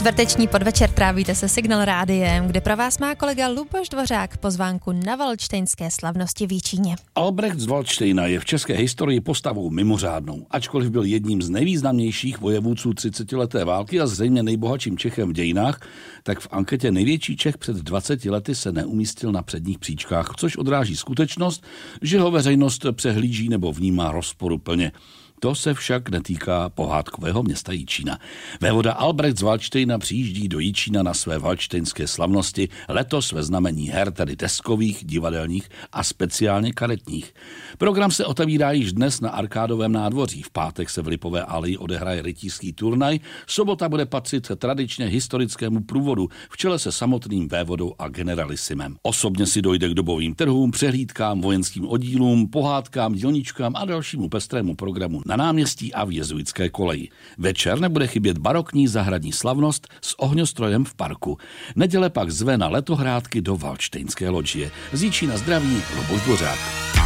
Čtvrteční podvečer trávíte se Signál rádiem, kde pro vás má kolega Luboš Dvořák pozvánku na valdštejnské slavnosti v Jičíně. Albrecht z Valdštejna je v české historii postavou mimořádnou. Ačkoliv byl jedním z nejvýznamnějších vojevůdců 30leté války a zřejmě nejbohatším Čechem v dějinách, tak v anketě největší Čech před 20 lety se neumístil na předních příčkách, což odráží skutečnost, že ho veřejnost přehlíží nebo vnímá rozporuplně. To se však netýká pohádkového města Jičína. Vévoda Albrecht z Valdštejna přijíždí do Jičína na své valdštejnské slavnosti letos ve znamení her, tedy deskových, divadelních a speciálně karetních. Program se otevírá již dnes na Arkádovém nádvoří. V pátek se v Lipové aleji odehraje rytířský turnaj, sobota bude patřit tradičně historickému průvodu v čele se samotným vévodou a generalisimem. Osobně si dojde k dobovým trhům, přehlídkám, vojenským oddílům, pohádkám, dílničkám a dalšímu pestrému programu na náměstí a v jezuitské koleji. Večer nebude chybět barokní zahradní slavnost s ohňostrojem v parku. Neděle pak zve na letohrádky do Valdštejnské lodžie. Z Jičína zdraví Luboš Dvořák.